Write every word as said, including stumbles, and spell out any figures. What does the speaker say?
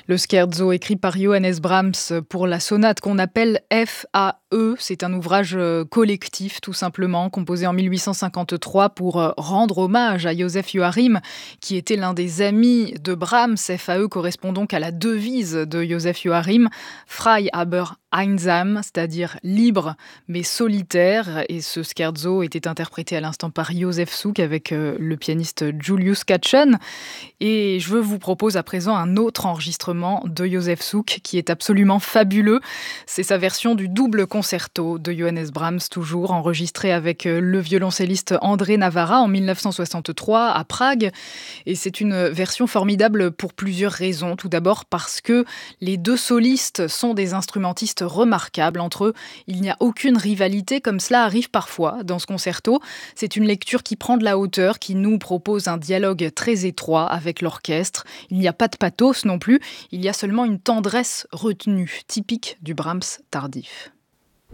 Le scherzo écrit par Johannes Brahms pour la sonate qu'on appelle F A E, c'est un ouvrage euh, collectif tout simplement, composé en mille huit cent cinquante-trois pour euh, rendre hommage à Joseph Joachim, qui était l'un des amis de Brahms. F A E correspond donc à la devise de Joseph Joachim, Frei aber einsam, c'est-à-dire libre mais solitaire. Et ce scherzo était interprété à l'instant par Josef Suk avec euh, le pianiste Julius Katchen. Et je vous propose à présent un autre enregistrement de Josef Suk qui est absolument fabuleux. C'est sa version du double concerto de Johannes Brahms, toujours enregistré avec euh, le violoncelliste André Navarra en mille neuf cent soixante-trois à Prague. Et c'est une version formidable pour plusieurs raisons. Tout d'abord parce que les deux solistes sont des instrumentistes remarquables. Entre eux, il n'y a aucune rivalité comme cela arrive parfois dans ce concerto. C'est une lecture qui prend de la hauteur, qui nous propose un dialogue très étroit avec l'orchestre. Il n'y a pas de pathos non plus, il y a seulement une tendresse retenue, typique du Brahms tardif.